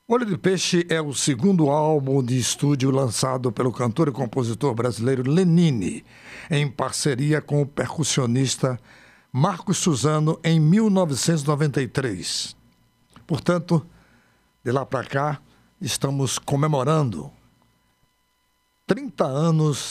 Olho de Peixe é o segundo álbum de estúdio lançado pelo cantor e compositor brasileiro Lenine, em parceria com o percussionista Marcos Suzano, em 1993. Portanto, de lá para cá, estamos comemorando 30 anos